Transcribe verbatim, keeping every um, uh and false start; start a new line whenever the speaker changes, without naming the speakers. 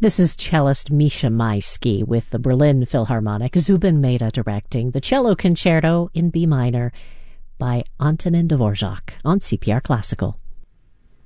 This is cellist Misha Maisky with the Berlin Philharmonic, Zubin Mehta directing the Cello Concerto in B minor by Antonin Dvorak on C P R Classical.